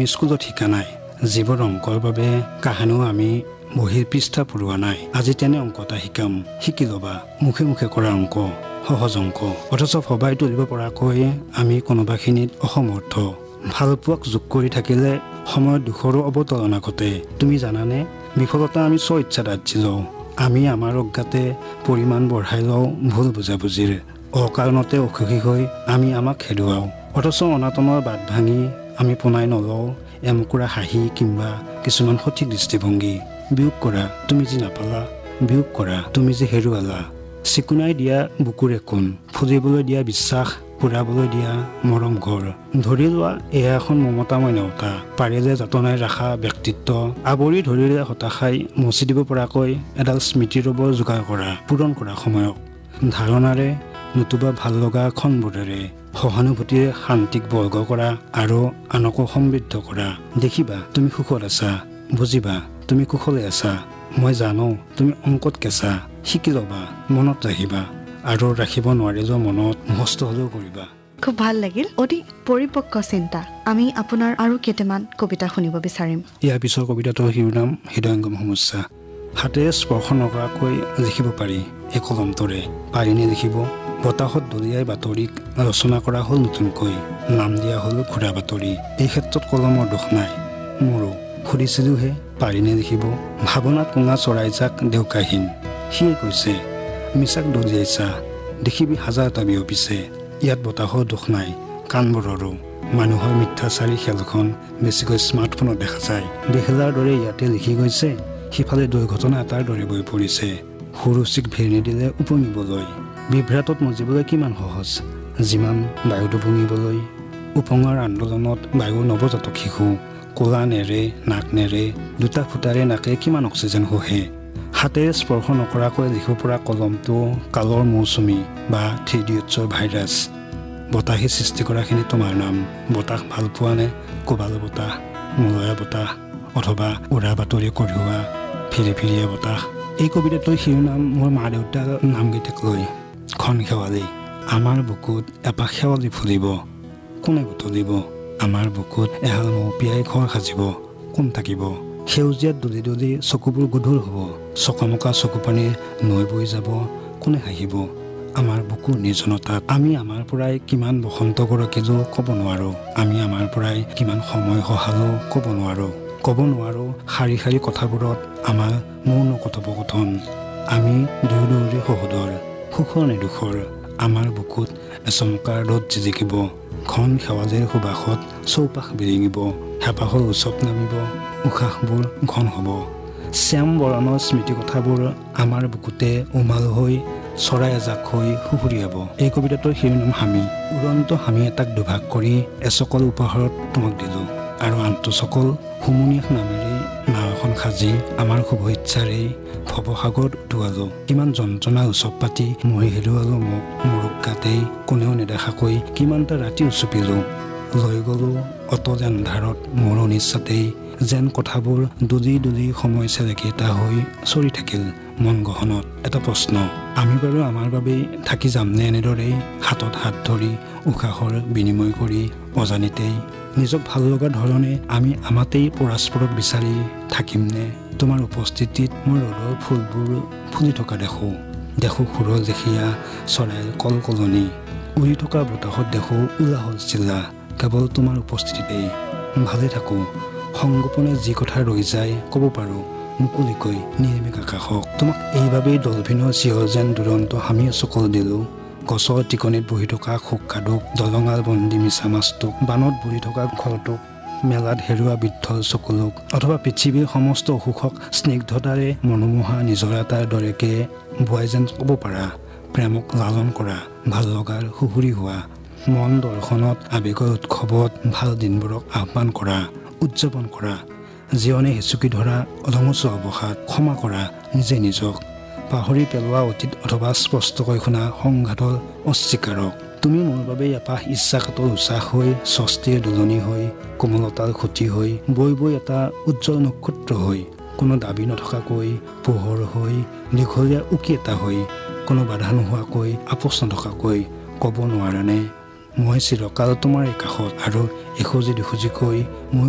আমি স্কুলত শিকা নাই, যিবোৰ অংকৰ বাবে কাহানিও আমি বহিৰ পৃষ্ঠা পঢ়োৱা নাই। আজি তেনে অংক এটা শিকাম, শিকি ল'বা। মুখে মুখে কৰা অংক, সহজ অংক, অথচ ভবাই তুলিব পৰাকৈ আমি কোনোবাখিনিত অসমৰ্থ। ভালপোৱাক যোগ কৰি থাকিলে সময়ত দুখৰো অৱতাৰণা ঘটে। তুমি জানানে, বিফলতা আমি স্ব-ইচ্ছাত আৰ্জি লওঁ। আমি আমাৰ অজ্ঞাতে পৰিমাণ বঢ়াই লওঁ ভুল বুজাবুজিৰ। অকাৰণতে অসুখী হৈ আমি আমাক হেৰুৱাওঁ। অথচ অনাটনৰ বাট ভাঙি আমি পোনাই নলওঁ এমুকুৰা হাঁহি কিংবা কিছুমান সঠিক দৃষ্টিভংগী। বিয়োগ কৰা তুমি যি নাপালা, বিয়োগ কৰা তুমি যি হেৰুৱালা। চিকুণাই দিয়া বুকুৰে কোণ, ফুলিবলৈ দিয়া বিশ্বাস, ফুৰাবলৈ দিয়া মৰম ঘৰ। ধৰি লোৱা এয়া এখন মমতাময় নেওতা, পাৰিলে যতনাই ৰখা ব্যক্তিত্ব, আৱৰি ধৰিলে হতাশাই মচি দিব পৰাকৈ এডাল স্মৃতিৰ ৰবৰ যোগাৰ কৰা, পূৰণ কৰা সময়ক। ধাৰণাৰে নতুবা ভাল লগা ক্ষণবোৰেৰে, সহানুভূতিৰে শান্তিক বৰ্গ কৰা আৰু আনকো সমৃদ্ধ কৰা। দেখিবা তুমি সুখত আছা, বুজিবা তুমি কুশলে আছা। মই জানো তুমি অংকত কেঁচা, শিকি ল'বা, মনত ৰাখিবা, আৰু ৰাখিব নোৱাৰিলেও মনত মুখস্থ হ'লেও কৰিবা। খুব ভাল লাগিল, অতি পৰিপক্ক চিন্তা। আমি আপোনাৰ আৰু কেইটামান কবিতা শুনিব বিচাৰিম। ইয়াৰ পিছৰ কবিতাটোৰ শিৰোনাম হৃদয়ংগম সমস্যা। হাতেৰে স্পৰ্শ নকৰাকৈ লিখিব পাৰি এই কলমটোৰে, পাৰিনে লিখিব? বতাহত দলিয়াই বাতৰিক ৰচনা কৰা হ'ল নতুনকৈ, নাম দিয়া হ'ল ঘূৰা বাতৰি। এই ক্ষেত্ৰত কলমৰ দোষ নাই মোৰো, সুধিছিলোঁহে পাৰিনে লিখিব? ভাৱনাত কোঙা চৰাইজাক দেউকাহীন, সিয়ে কৈছে মিছাক দলিয়াইছা, দেখিবি হাজাৰটা বিয়পিছে। ইয়াত বতাহৰ দোষ নাই কাণবোৰৰো। মানুহৰ মিথ্যাচাৰী খেলখন বেছিকৈ স্মাৰ্টফোনত দেখা যায়। বেহেলাৰ দৰে ইয়াতে লিখি গৈছে, সিফালে দুৰ্ঘটনা এটাৰ দৰে বৈ পৰিছে। সুৰুচিক ভিৰ নিদিলে উপঙিবলৈ, বিভ্ৰাটত মজিবলৈ কিমান সহজ, যিমান বায়ুটো বুঙিবলৈ। উপঙাৰ আন্দোলনত বায়ুৰ নৱজাতক শিশু, কোলা নেৰে নাক নেৰে, দুটা ফুটাৰে নাকে কিমান অক্সিজেন শোষে। হাতেৰে স্পৰ্শ নকৰাকৈ লিখিব পৰা কলমটো কালৰ মৌচুমী বা 3 ইডিয়টছৰ ভাইৰাছ। বতাহে সৃষ্টি কৰাখিনি তোমাৰ নাম। বতাহ ভাল পোৱা নে? কোবাল বতাহ, মলয়া বতাহ, অথবা উৰা বাতৰি কঢ়িওৱা ফিৰি ফিৰিয়া বতাহ। এই কবিতাটোৰ শিৰোনাম মোৰ মা দেউতাৰ নামকেইটাক লৈ। খন শেৱালি, আমাৰ বুকুত এপাহ শেৱালি ফুলিব, কোনে বুটলিব? আমাৰ বুকুত এহাল মৌপিয়াই ঘৰ সাজিব, কোন থাকিব? সেউজীয়াত দলি দলি চকুবোৰ গধুৰ হ'ব, চকমকা চকু পানীৰ নৈ বৈ যাব, কোনে হাঁহিব? আমাৰ বুকুৰ নিৰ্জনতাত আমি আমাৰ পৰাই কিমান বসন্ত গৰকিলো ক'ব নোৱাৰোঁ। আমি আমাৰ পৰাই কিমান সময় সহালোঁ ক'ব নোৱাৰোঁ। ক'ব নোৱাৰোঁ শাৰী শাৰী কথাবোৰত আমাৰ মৌন কথোপকথন। আমি দুয়োৰে সহোদৰ, সুখৰ নে দুখৰ। আমাৰ বুকুত এচমকাৰ ৰ'দ জিলিকিব, ঘন শেৱালিৰ সুবাসত চৌপাশ বিৰিঙিব, হেঁপাহৰ উৎসৱ নামিব, উশাহবোৰ ঘন হ'ব। শ্যাম বৰণৰ স্মৃতি কথাবোৰ আমাৰ বুকুতে উমাল হৈ চৰাই এজাক হৈ সুহুৰিয়াব। এই কবিতাটোৰ শিৰোনাম হামি। উৰন্ত হামি এটাক দুভাগ কৰি এচকল উপহাৰত তোমাক দিলোঁ, আৰু আনটো চকল হুমুনিয়াস নামেৰেই নাও এখন সাজি আমাৰ শুভ ইচ্ছাৰেই ভৱসাগৰত উটুৱালোঁ। কিমান যন্ত্ৰণা উৎসৱ পাতি মহি হেৰুৱালোঁ মোক মোৰ গাতেই, কোনেও নেদেখাকৈ কিমানটা ৰাতি উচুপিলোঁ। লৈ গ'লোঁ অতল আন্ধাৰত মোৰ অনিচ্ছাতেই, যেন কথাবোৰ দুলি দুলি সময় চেলেকি এটা হৈ চৰি থাকিল মন গহনত। এটা প্ৰশ্ন, আমি বাৰু আমাৰ বাবেই থাকি যামনে এনেদৰেই হাতত হাত ধৰি উশাহৰ বিনিময় কৰি অজানিতেই? নিজক ভাল লগা ধৰণে আমি আমাতেই পৰস্পৰক বিচাৰি থাকিমনে? তোমাৰ উপস্থিতিত মই ৰ'দৰ ফুলবোৰ ফুলি থকা দেখোঁ, দেখোঁ সুৰৰ লেখীয়া চৰাইৰ কলকলনি, উৰি থকা বতাহত দেখোঁ উলাহল চিলা, কেৱল তোমাৰ উপস্থিতিতেই। ভালে থাকোঁ, সংগোপনে যি কথা ৰৈ যায় ক'ব পাৰোঁ মুকলিকৈ নিৰ্মীক আকাশক। তোমাক এইবাবেই ডলফিনৰ চিঞৰ যেন দুৰন্ত হামিয়ে চকল দিলোঁ। গছৰ টিকনিত বহি থকা শোক কাদুক, দলঙাল বন্দী মিছা মাছটোক, বানত বুৰি থকা ঘৰটোক, মেলাত হেৰুৱা বিদ্ধল চকুলোক, অথবা পৃথিৱীৰ সমস্ত অসুখক স্নিগ্ধতাৰে মনোমোহা নিজৰ এটাৰ দৰেকে বোৱাই যেন ক'ব পাৰা প্ৰেমক লালন কৰা, ভাল লগাৰ সুহুৰি হোৱা, মন দৰ্শনত আৱেগৰ উৎসৱত ভাল দিনবোৰক আহ্বান কৰা, উদযাপন কৰা, জীৱনে হেঁচুকি ধৰা অধমোচ অৱসাদ ক্ষমা কৰা নিজে নিজক, পাহৰি পেলোৱা অতীত অথবা স্পষ্টকৈ শুনা সংঘাতৰ অস্বীকাৰক। তুমি মোৰ বাবে এপাহ ইচ্ছাকাতৰ উচাহ হৈ, স্বস্তিৰ দুলনি হৈ, কোমলতাৰ খুঁটি হৈ, বৈ বৈ এটা উজ্জ্বল নক্ষত্ৰ হৈ, কোনো দাবী নথকাকৈ পোহৰ হৈ, দীঘলীয়া উকি এটা হৈ, কোনো বাধা নোহোৱাকৈ, আপোচ নথকাকৈ। ক'ব নোৱাৰানে মই চিৰকাল তোমাৰ এই কাষত, আৰু এখোজি দুখোজিকৈ মই